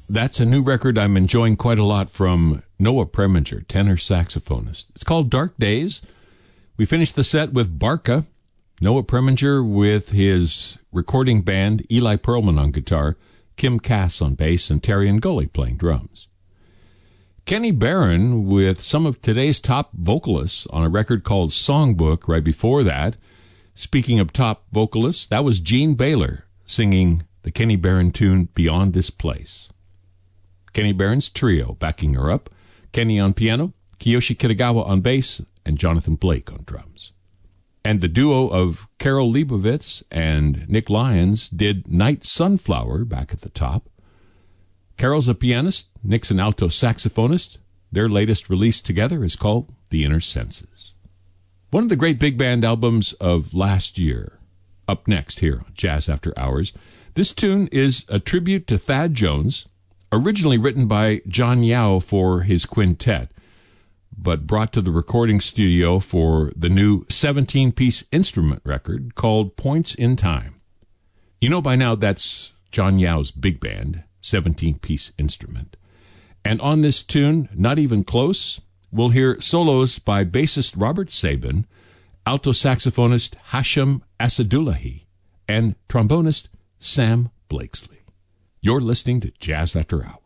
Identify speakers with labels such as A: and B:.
A: That's a new record I'm enjoying quite a lot from Noah Preminger, tenor saxophonist. It's called Dark Days. We finished the set with Barca, Noah Preminger with his recording band, Eli Pearlman on guitar, Kim Cass on bass, and Terry Ngoli playing drums. Kenny Barron with some of today's top vocalists on a record called Songbook right before that. Speaking of top vocalists, that was Gene Baylor singing the Kenny Barron tune Beyond This Place. Kenny Barron's trio backing her up, Kenny on piano, Kiyoshi Kitagawa on bass, and Jonathan Blake on drums. And the duo of Carol Leibovitz and Nick Lyons did Night Sunflower back at the top. Carol's a pianist, Nick's an alto saxophonist. Their latest release together is called The Inner Senses. One of the great big band albums of last year, up next here on Jazz After Hours. This tune is a tribute to Thad Jones, originally written by John Yao for his quintet, but brought to the recording studio for the new 17-piece instrument record called Points in Time. You know by now that's John Yao's big band, 17-piece instrument. And on this tune, Not Even Close, we'll hear solos by bassist Robert Sabin, alto saxophonist Hashem Asadullahi, and trombonist Sam Blakesley. You're listening to Jazz After Hours.